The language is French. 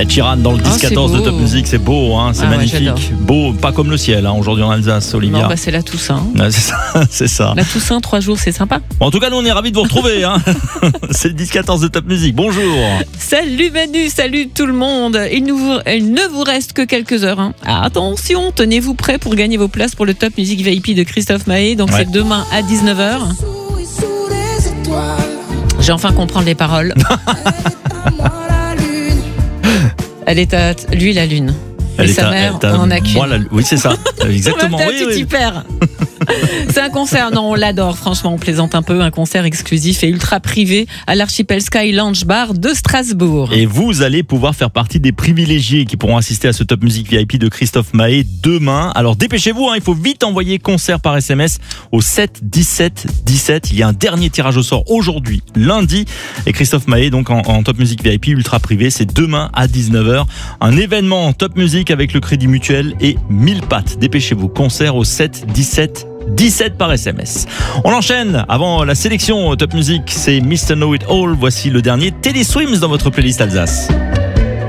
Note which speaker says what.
Speaker 1: Sheeran dans le 10-14 de Top Music, c'est beau, hein, c'est magnifique.
Speaker 2: Ouais,
Speaker 1: beau, pas comme le ciel hein, aujourd'hui en Alsace, Olivia.
Speaker 2: Non, c'est la Toussaint.
Speaker 1: Ouais, c'est ça.
Speaker 2: La Toussaint, 3 jours, c'est sympa.
Speaker 1: Bon, en tout cas, nous on est ravis de vous retrouver. Hein. C'est le 10-14 de Top Music. Bonjour.
Speaker 2: Salut Manu, salut tout le monde. Il ne vous reste que quelques heures. Hein. Attention, tenez-vous prêts pour gagner vos places pour le Top Music VIP de Christophe Maé. Donc c'est demain à 19h. J'ai enfin compris les paroles. Elle est à lui la lune. Et sa mère en a qu'une.
Speaker 1: Oui, c'est ça. Exactement.
Speaker 2: Tu t'y perds. C'est un concert, non, on l'adore, franchement, on plaisante un peu. Un concert exclusif et ultra privé à l'Archipel Sky Lounge Bar de Strasbourg. Et
Speaker 1: vous allez pouvoir faire partie des privilégiés qui pourront assister à ce Top Music VIP de Christophe Maé demain. Alors dépêchez-vous, hein, il faut vite envoyer concert par SMS au 7 17 17. Il y a un dernier tirage au sort aujourd'hui, lundi. Et Christophe Maé, donc en Top Music VIP ultra privé, c'est demain à 19h. Un événement Top Music avec le Crédit Mutuel et 1000 pattes. Dépêchez-vous, concert au 7 17 17 par SMS. On enchaîne avant la sélection Top Music, c'est Mr. Know It All. Voici le dernier Teddy Swims dans votre playlist Alsace.